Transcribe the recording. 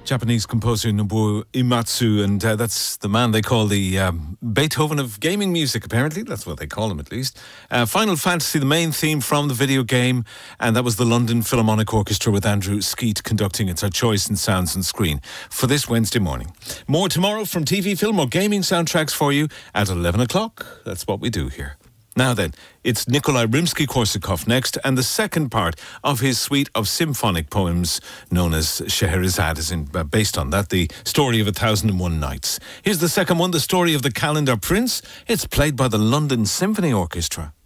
Japanese composer Nobuo Uematsu, and that's the man they call the Beethoven of gaming music, apparently. That's what they call him, at least. Final Fantasy, the main theme from the video game, and that was the London Philharmonic Orchestra with Andrew Skeet conducting. It's our choice in Sounds and Screen for this Wednesday morning. More tomorrow from TV, film or gaming soundtracks for you at 11 o'clock. That's what we do here. Now then, it's Nikolai Rimsky-Korsakov next, and the second part of his suite of symphonic poems known as Scheherazade is based on that, the story of 1001 Nights. Here's the second one, the story of the Calendar Prince. It's played by the London Symphony Orchestra.